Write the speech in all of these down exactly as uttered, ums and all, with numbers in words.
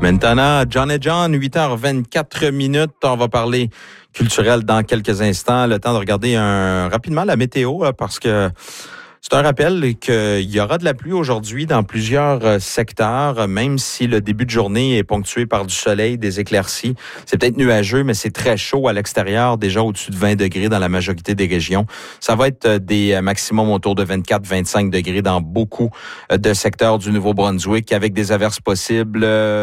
Maintenant, John et John, huit heures vingt-quatre minutes. On va parler culturel dans quelques instants. Le temps de regarder un, rapidement la météo là, parce que c'est un rappel qu'il y aura de la pluie aujourd'hui dans plusieurs secteurs, même si le début de journée est ponctué par du soleil, des éclaircies. C'est peut-être nuageux, mais c'est très chaud à l'extérieur, déjà au-dessus de vingt degrés dans la majorité des régions. Ça va être des maximums autour de vingt-quatre à vingt-cinq degrés dans beaucoup de secteurs du Nouveau-Brunswick, avec des averses possibles,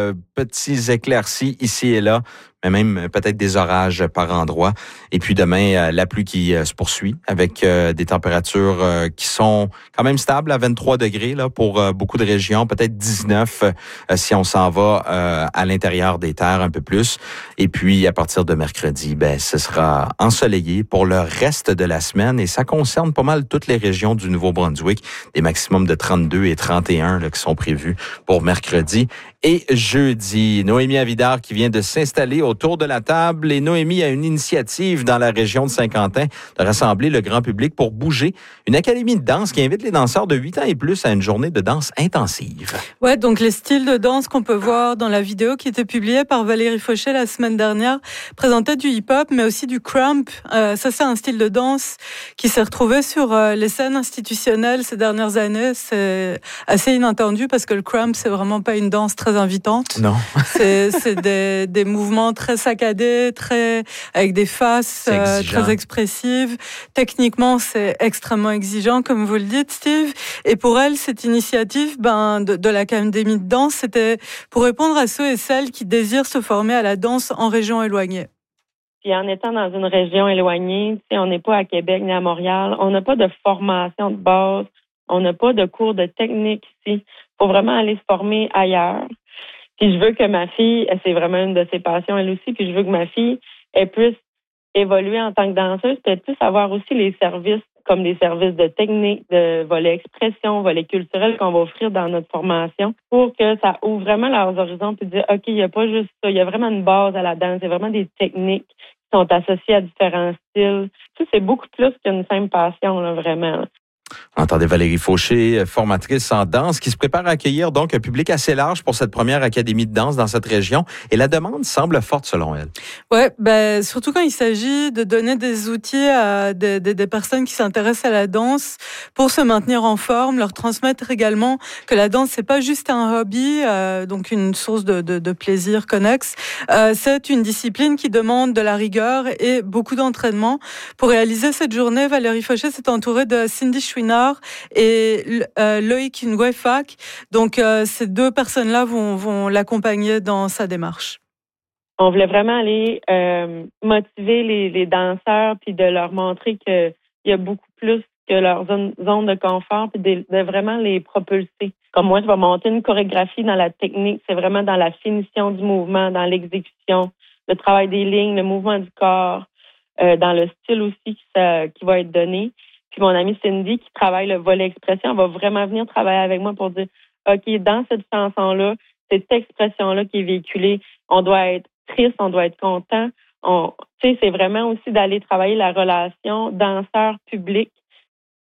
petits éclaircies ici et là, mais même peut-être des orages par endroits. Et puis demain, la pluie qui se poursuit avec des températures qui sont quand même stables à vingt-trois degrés là pour beaucoup de régions, peut-être dix-neuf si on s'en va à l'intérieur des terres un peu plus. Et puis à partir de mercredi, ben ce sera ensoleillé pour le reste de la semaine et ça concerne pas mal toutes les régions du Nouveau-Brunswick, des maximums de trente-deux et trente et un là, qui sont prévus pour mercredi et jeudi. Noémie Avidard qui vient de s'installer autour de la table. Et Noémie a une initiative dans la région de Saint-Quentin de rassembler le grand public pour bouger. Une académie de danse qui invite les danseurs de huit ans et plus à une journée de danse intensive. Ouais, donc les styles de danse qu'on peut voir dans la vidéo qui était publiée par Valérie Fauché la semaine dernière présentaient du hip-hop, mais aussi du crump. Euh, ça, c'est un style de danse qui s'est retrouvé sur euh, les scènes institutionnelles ces dernières années. C'est assez inattendu parce que le crump, c'est vraiment pas une danse très invitante. Non. c'est c'est des, des mouvements très saccadés, très avec des faces euh, très expressives. Techniquement, c'est extrêmement exigeant, comme vous le dites, Steve. Et pour elle, cette initiative ben, de, de l'Académie de danse, c'était pour répondre à ceux et celles qui désirent se former à la danse en région éloignée. Puis en étant dans une région éloignée, tu sais, on n'est pas à Québec ni à Montréal, on n'a pas de formation de base, on n'a pas de cours de technique ici. Il faut vraiment aller se former ailleurs. Puis je veux que ma fille, c'est vraiment une de ses passions elle aussi, puis je veux que ma fille, elle puisse évoluer en tant que danseuse, puis elle puisse avoir aussi les services, comme des services de technique, de volet expression, volet culturel qu'on va offrir dans notre formation pour que ça ouvre vraiment leurs horizons puis dire, OK, il n'y a pas juste ça, il y a vraiment une base à la danse, il y a vraiment des techniques qui sont associées à différents styles. Tu sais, c'est beaucoup plus qu'une simple passion, là, vraiment. Là. Entendez Valérie Fauché, formatrice en danse, qui se prépare à accueillir donc un public assez large pour cette première académie de danse dans cette région. Et la demande semble forte selon elle. Ouais, ben surtout quand il s'agit de donner des outils à des, des, des personnes qui s'intéressent à la danse pour se maintenir en forme, leur transmettre également que la danse c'est pas juste un hobby, euh, donc une source de, de, de plaisir connexe. Euh, c'est une discipline qui demande de la rigueur et beaucoup d'entraînement. Pour réaliser cette journée, Valérie Fauché s'est entourée de Cindy Chouinard et euh, Loïc Nguefak. Donc, euh, ces deux personnes-là vont, vont l'accompagner dans sa démarche. On voulait vraiment aller euh, motiver les, les danseurs puis de leur montrer qu'il y a beaucoup plus que leur zone, zone de confort puis de, de vraiment les propulser. Comme moi, je vais monter une chorégraphie dans la technique. C'est vraiment dans la finition du mouvement, dans l'exécution, le travail des lignes, le mouvement du corps, euh, dans le style aussi qui, ça, qui va être donné. Puis mon amie Cindy, qui travaille le volet expression, va vraiment venir travailler avec moi pour dire, OK, dans cette chanson-là, cette expression-là qui est véhiculée, on doit être triste, on doit être content. On, tu sais, c'est vraiment aussi d'aller travailler la relation danseur-public